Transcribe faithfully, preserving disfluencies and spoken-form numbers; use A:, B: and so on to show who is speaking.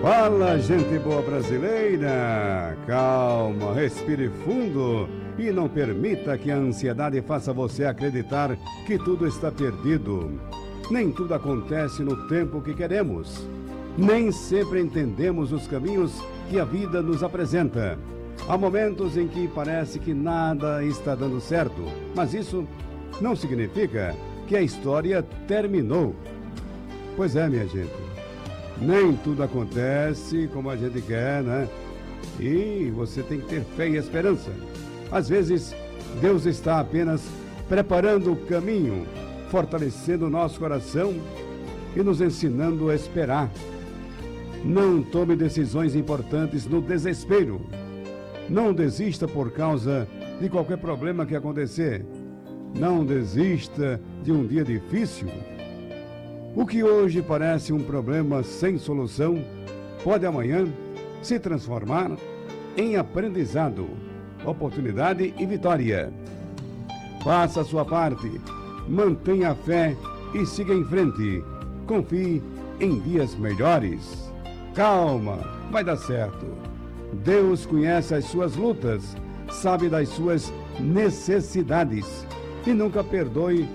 A: Fala, gente boa brasileira! Calma, respire fundo e não permita que a ansiedade faça você acreditar que tudo está perdido. Nem tudo acontece no tempo que queremos. Nem sempre entendemos os caminhos que a vida nos apresenta. Há momentos em que parece que nada está dando certo, mas isso não significa que a história terminou. Pois é, minha gente. Nem tudo acontece como a gente quer, né? E você tem que ter fé e esperança. Às vezes, Deus está apenas preparando o caminho, fortalecendo o nosso coração e nos ensinando a esperar. Não tome decisões importantes no desespero. Não desista por causa de qualquer problema que acontecer. Não desista de um dia difícil. O que hoje parece um problema sem solução, pode amanhã se transformar em aprendizado, oportunidade e vitória. Faça a sua parte, mantenha a fé e siga em frente. Confie em dias melhores. Calma, vai dar certo. Deus conhece as suas lutas, sabe das suas necessidades e nunca perdoe